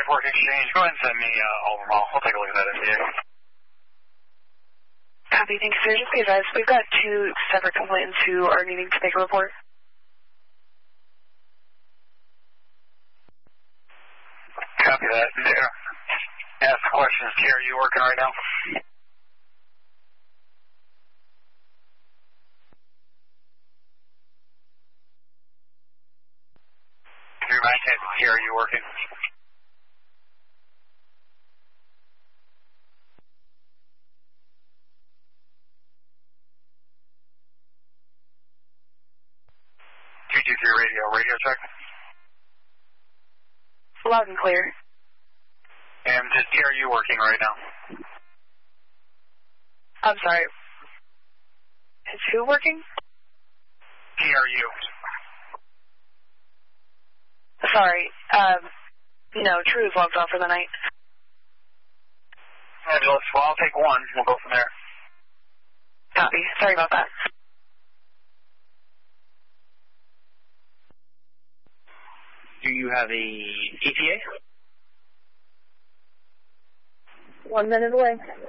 Paperwork exchange. Go ahead and send me all of them all. We'll take a look at that NDA. Copy. Thank you, sir. Just be advised, we've got 2 separate complainants who are needing to make a report. Copy that. Yeah. Ask the questions. T, are you working right now? Your mind type, T, are you working? Radio check. Loud and clear. And just T, are you working right now? I'm sorry. Is who working? T, are you? Sorry. No, True is logged off for the night. Well, I'll take one. We'll go from there. Copy. Sorry about that. Do you have a ETA? 1 minute away.